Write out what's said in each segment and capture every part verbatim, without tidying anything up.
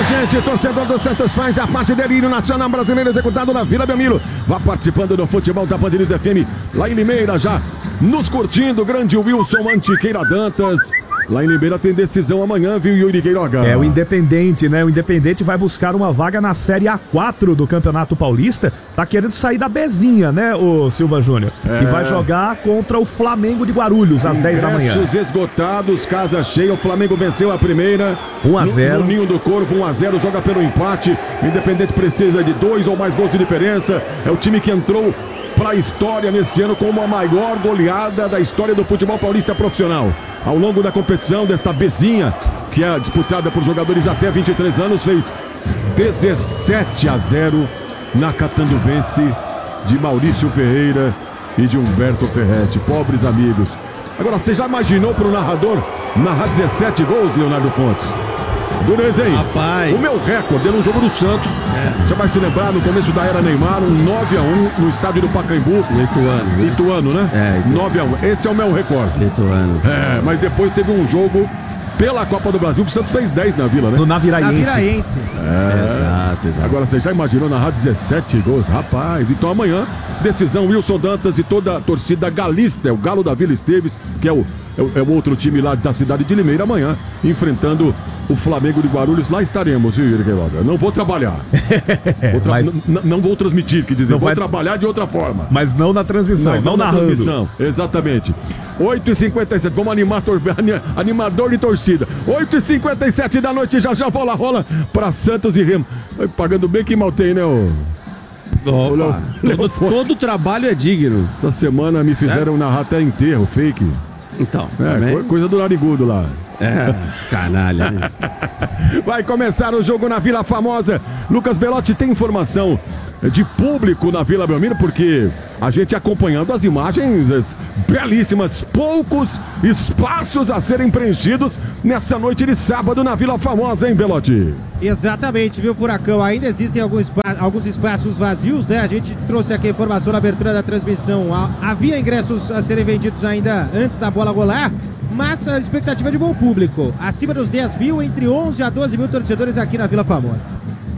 gente, torcedor do Santos faz a parte delírio nacional brasileiro executado na Vila Belmiro. Vá participando do futebol da Band News F M, lá em Limeira já, nos curtindo, grande Wilson Antiqueira Dantas. Lá em Limeira tem decisão amanhã, viu, Yuri Queiroga? É, o Independente, né? O Independente vai buscar uma vaga na Série A quatro do Campeonato Paulista. Tá querendo sair da Bezinha, né, o Silva Júnior? É. E vai jogar contra o Flamengo de Guarulhos, às dez da manhã. Ingressos esgotados, casa cheia. O Flamengo venceu a primeira. um a zero. No, no Ninho do Corvo, um a zero. Joga pelo empate. O Independente precisa de dois ou mais gols de diferença. É o time que entrou para a história neste ano como a maior goleada da história do futebol paulista profissional. Ao longo da competição desta Bezinha, que é disputada por jogadores até vinte e três anos, fez dezessete a zero na Catanduvense de Maurício Ferreira e de Humberto Ferretti. Pobres amigos. Agora, você já imaginou para o narrador narrar dezessete gols, Leonardo Fontes? Dureza, hein? Rapaz. O meu recorde era um jogo do Santos. É. Você vai se lembrar, no começo da era Neymar, um nove a um no estádio do Pacaembu. Ituano. Né? Ituano, né? É, Ituano. nove a um. Esse é o meu recorde. Ituano. É, mas depois teve um jogo pela Copa do Brasil que o Santos fez dez na Vila, né? No Naviraense. Naviraense. É. Exato, exato. Agora você já imaginou narrar dezessete gols? Rapaz, então amanhã, decisão Wilson Dantas e toda a torcida galista, é o Galo da Vila Esteves, que é o, é o, é o outro time lá da cidade de Limeira, amanhã, enfrentando o Flamengo de Guarulhos. Lá estaremos, viu, Yuri Queiroga? Não vou trabalhar. Vou tra... Mas... Não vou transmitir, quer dizer, não vou vai... trabalhar de outra forma. Mas não na transmissão, não, não, não narrando. Na transmissão, exatamente. oito e cinquenta e sete, vamos animar, tor... animador de torcida. oito e cinquenta e sete da noite, já já bola rola para Santos e Remo. Pagando bem que mal tem, né, ô... Opa, Léo, Léo todo, todo trabalho é digno. Essa semana me fizeram certo? narrar até enterro, fake. Então, é, coisa do narigudo lá. É, canalha. Né? Vai começar o jogo na Vila Famosa. Lucas Belotti tem informação de público na Vila Belmiro, porque a gente acompanhando as imagens as belíssimas, poucos espaços a serem preenchidos nessa noite de sábado na Vila Famosa, hein, Belotti? Exatamente, viu, Furacão? Ainda existem alguns, alguns espaços vazios, né? A gente trouxe aqui a informação na abertura da transmissão. Havia ingressos a serem vendidos ainda antes da bola rolar, mas a expectativa é de bom público. Acima dos dez mil, entre onze a doze mil torcedores aqui na Vila Famosa.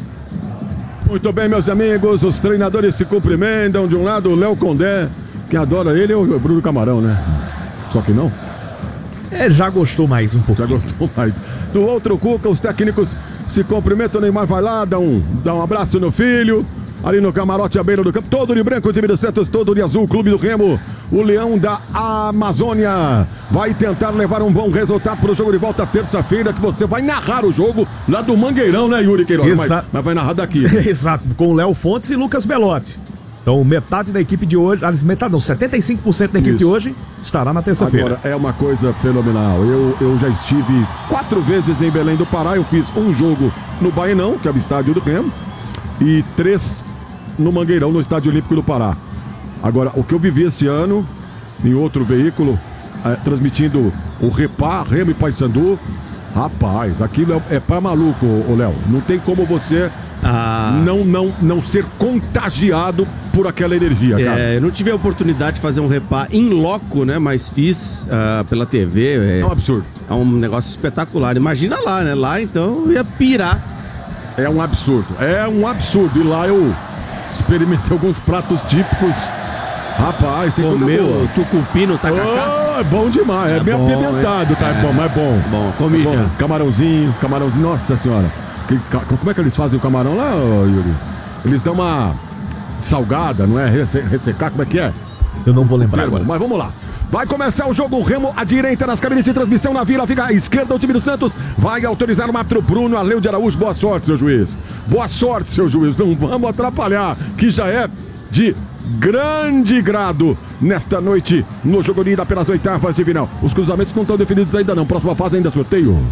Muito bem, meus amigos, os treinadores se cumprimentam. De um lado, o Léo Condé, quem adora ele é o Bruno Camarão, né? Só que não. É, já gostou mais um pouquinho. Já gostou mais. Do outro, Cuca, os técnicos se cumprimentam. O Neymar vai lá, dá um, dá um abraço no filho. Ali no camarote à beira do campo, todo de branco, o time do Santos, todo de azul, clube do Remo. O Leão da Amazônia vai tentar levar um bom resultado para o jogo de volta terça-feira, que você vai narrar o jogo lá do Mangueirão, né, Yuri Queiroga? Exa... Mas, mas vai narrar daqui. Exato, com o Léo Fontes e Lucas Belotti. Então, metade da equipe de hoje, aliás, metade não, setenta e cinco por cento da equipe Isso. de hoje estará na terça-feira. Agora, é uma coisa fenomenal. Eu, eu já estive quatro vezes em Belém do Pará. Eu fiz um jogo no Baenão, que é o estádio do Remo, e três no Mangueirão, no Estádio Olímpico do Pará. Agora, o que eu vivi esse ano, em outro veículo, é, transmitindo o Repá, Remo e Paysandu, rapaz, aquilo é, é pra maluco, ô Léo. Não tem como você ah. não, não, não ser contagiado por aquela energia, cara. É, eu não tive a oportunidade de fazer um Repá em loco, né? Mas fiz uh, pela T V. É, é um absurdo. É um negócio espetacular. Imagina lá, né? Lá, então, eu ia pirar. É um absurdo. É um absurdo. E lá eu experimentei alguns pratos típicos. Rapaz, tem Comeu coisa boa. Tucupi no tacacá. Oh, é bom demais. É, é bem bom, apimentado, é. tá? É bom, mas é bom. Bom, comi é bom. já. Camarãozinho, camarãozinho. Nossa senhora. Que, como é que eles fazem o camarão lá, Yuri? Eles dão uma salgada, não é? Ressecar, como é que é? Eu não vou lembrar agora. Mas vamos lá. Vai começar o jogo, o Remo à direita nas cabines de transmissão na Vila, fica à esquerda o time do Santos, vai autorizar o Matro Bruno Aleu de Araújo. Boa sorte, seu juiz. Boa sorte, seu juiz. Não vamos atrapalhar, que já é de grande grado nesta noite no jogo de ida pelas oitavas de final. Os cruzamentos não estão definidos ainda não. Próxima fase ainda sorteio. Uh,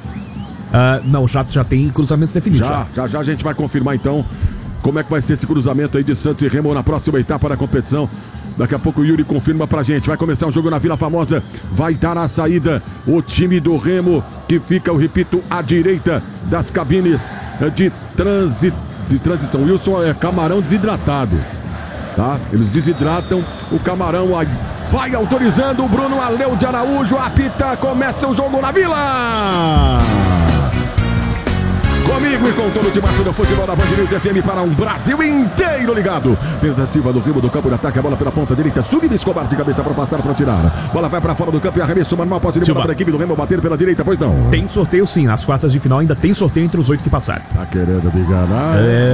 não, já, já tem cruzamentos definidos. Já, já, já a gente vai confirmar então como é que vai ser esse cruzamento aí de Santos e Remo na próxima etapa da competição. Daqui a pouco o Yuri confirma pra gente. Vai começar o jogo na Vila Famosa. Vai dar a saída o time do Remo, que fica, eu repito, à direita das cabines de, transi... de transição. Wilson é camarão desidratado, tá? Eles desidratam o camarão. Vai autorizando o Bruno Aleu de Araújo. Apita, começa o jogo na Vila. Comigo, com todo o timaço do futebol da Band News F M para um Brasil inteiro ligado. Tentativa do Remo do campo de ataque, a bola pela ponta direita, Subir Escobar de cabeça para afastar, para tirar. Bola vai para fora do campo e arremesso manual, pode ir para a equipe do Remo bater pela direita, pois não. Tem sorteio sim, nas quartas de final ainda tem sorteio entre os oito que passarem. Tá querendo me enganar?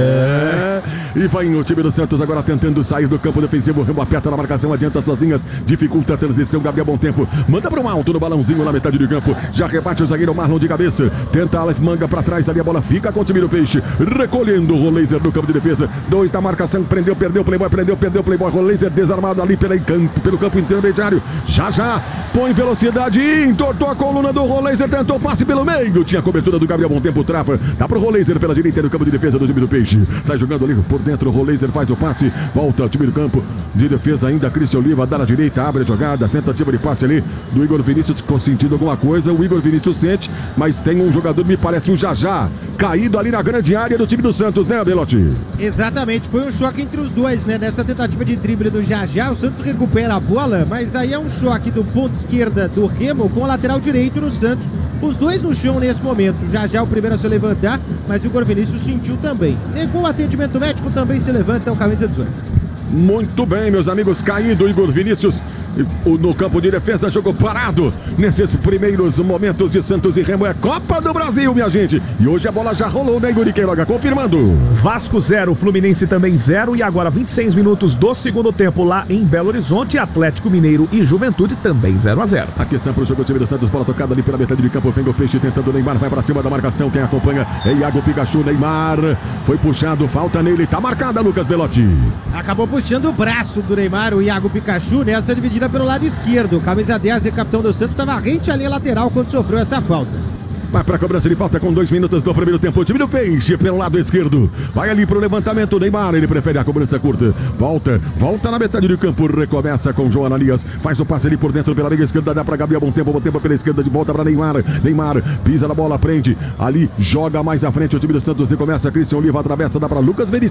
É. E vai o time do Santos agora tentando sair do campo defensivo. O Remo aperta na marcação, adianta as suas linhas, dificulta a transição. Gabriel Bom Tempo manda para um alto no balãozinho na metade do campo. Já rebate o zagueiro Marlon de cabeça. Tenta Aleph Manga para trás, ali a bola fica com o time do Peixe. Recolhendo o Roleiser no campo de defesa. Dois da marcação, prendeu, perdeu o Playboy, prendeu, perdeu o Playboy. Roleiser desarmado ali pela campo, pelo campo intermediário. Já já põe velocidade e entortou a coluna do Roleiser. Tentou passe pelo meio. Tinha cobertura do Gabriel Bom Tempo, trava. Dá pro Roleiser pela direita no campo de defesa do time do Peixe. Sai jogando ali por dentro. O Roleiser faz o passe. Volta ao time do campo de defesa ainda. Cristian Oliva dá na direita, abre a jogada. Tentativa de passe ali do Igor Vinícius, sentindo alguma coisa. O Igor Vinícius sente, mas tem um jogador, me parece, um Jajá, caído ali na grande área do time do Santos, né, Belotti? Exatamente, foi um choque entre os dois, né? Nessa tentativa de drible do Jajá, o Santos recupera a bola, mas aí é um choque do ponto esquerda do Remo com o lateral direito do Santos. Os dois no chão nesse momento. O Jajá o primeiro a se levantar, mas o Igor Vinícius sentiu também. Negou o atendimento médico, também se levanta, é o camisa dezoito. Muito bem, meus amigos, caído Igor Vinícius no campo de defesa, jogo parado nesses primeiros momentos de Santos e Remo. É Copa do Brasil, minha gente, e hoje a bola já rolou, né, Igor Queiroga? Confirmando. Vasco zero, Fluminense também zero, e agora vinte e seis minutos do segundo tempo lá em Belo Horizonte, Atlético Mineiro e Juventude também zero a zero. Aqui sempre o jogo do time do Santos, bola tocada ali pela metade de campo, vem o Peixe tentando, Neymar vai pra cima da marcação, quem acompanha é Iago Pikachu. Neymar foi puxado, falta nele, tá marcada, Lucas Belotti. Acabou puxando o braço do Neymar, o Iago Pikachu, nessa dividida pelo lado esquerdo. Camisa dez e capitão do Santos estava rente à linha lateral quando sofreu essa falta. Vai para a cobrança de falta com dois minutos do primeiro tempo. O time do Peixe pelo lado esquerdo. Vai ali pro levantamento. Neymar, ele prefere a cobrança curta. Volta, volta na metade do campo. Recomeça com João Ananias. Faz o passe ali por dentro pela meia esquerda. Dá para Gabriel Bom Tempo. Bom Tempo pela esquerda. De volta para Neymar. Neymar pisa na bola, prende. Ali joga mais à frente. O time do Santos recomeça. Cristian Oliva atravessa. Dá para Lucas Veríssimo.